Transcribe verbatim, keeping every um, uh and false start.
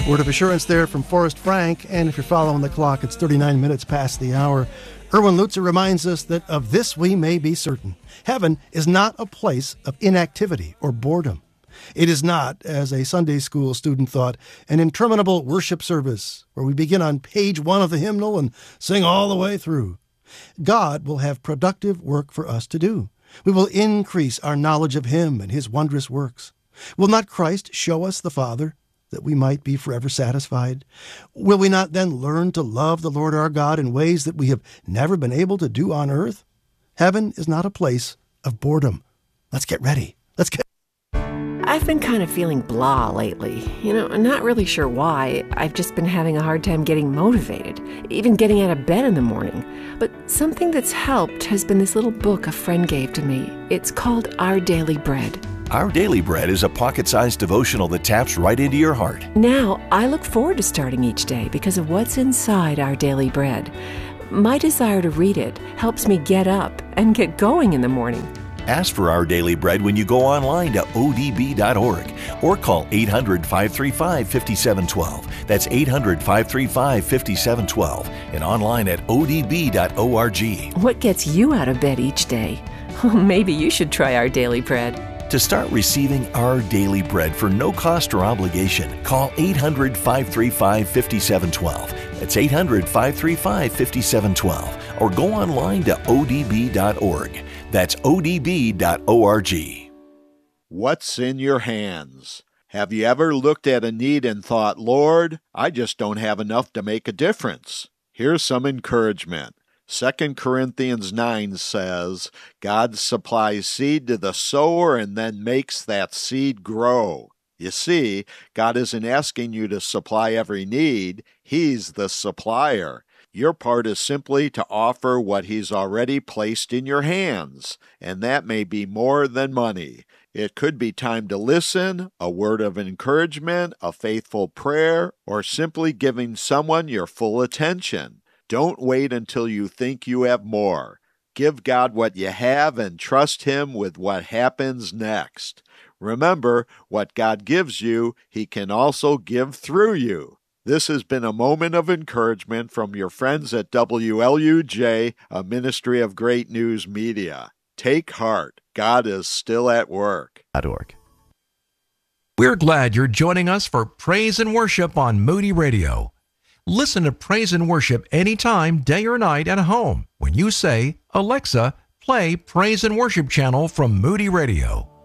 Word of assurance there from Forrest Frank, and if you're following the clock, it's thirty-nine minutes past the hour. Erwin Lutzer reminds us that of this we may be certain. Heaven is not a place of inactivity or boredom. It is not, as a Sunday school student thought, an interminable worship service where we begin on page one of the hymnal and sing all the way through. God will have productive work for us to do. We will increase our knowledge of Him and His wondrous works. Will not Christ show us the Father, that we might be forever satisfied? Will we not then learn to love the Lord our God in ways that we have never been able to do on earth? Heaven is not a place of boredom. Let's get ready. Let's get I've been kind of feeling blah lately. You know, I'm not really sure why. I've just been having a hard time getting motivated, even getting out of bed in the morning. But something that's helped has been this little book a friend gave to me. It's called Our Daily Bread. Our Daily Bread is a pocket-sized devotional that taps right into your heart. Now, I look forward to starting each day because of what's inside Our Daily Bread. My desire to read it helps me get up and get going in the morning. Ask for Our Daily Bread when you go online to O D B dot org or call eight hundred, five three five, five seven one two. That's eight hundred, five three five, five seven one two and online at O D B dot org. What gets you out of bed each day? Well, maybe you should try Our Daily Bread. To start receiving Our Daily Bread for no cost or obligation, call eight hundred, five three five, five seven one two. That's eight hundred, five three five, five seven one two. Or go online to O D B dot org. That's O D B dot org. What's in your hands? Have you ever looked at a need and thought, Lord, I just don't have enough to make a difference? Here's some encouragement. Second Corinthians nine says, God supplies seed to the sower and then makes that seed grow. You see, God isn't asking you to supply every need. He's the supplier. Your part is simply to offer what He's already placed in your hands, and that may be more than money. It could be time to listen, a word of encouragement, a faithful prayer, or simply giving someone your full attention. Don't wait until you think you have more. Give God what you have and trust Him with what happens next. Remember, what God gives you, He can also give through you. This has been a moment of encouragement from your friends at W L U J, a ministry of Great News Media. Take heart. God is still at work. .org. We're glad you're joining us for Praise and Worship on Moody Radio. Listen to Praise and Worship anytime, day or night, at home when you say, Alexa, play Praise and Worship channel from Moody Radio.